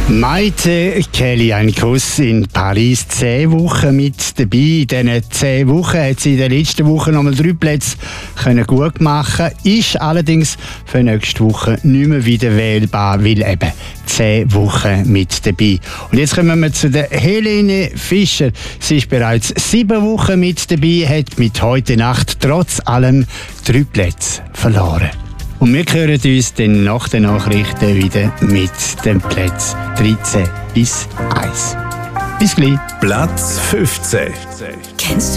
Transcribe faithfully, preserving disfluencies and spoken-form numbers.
Maite Kelly, ein Kuss in Paris, zehn Wochen mit dabei. In diesen zehn Wochen hat sie in den letzten Wochen nochmal drei Plätze können gut machen, ist allerdings für nächste Woche nicht mehr wieder wählbar, weil eben zehn Wochen mit dabei. Und jetzt kommen wir zu der Helene Fischer. Sie ist bereits sieben Wochen mit dabei, hat mit heute Nacht trotz allem drei Plätze verloren. Und wir hören uns dann nach den Nachrichten wieder mit dem Platz dreizehn bis eins. Bis gleich. Platz fünfzehn. Kennst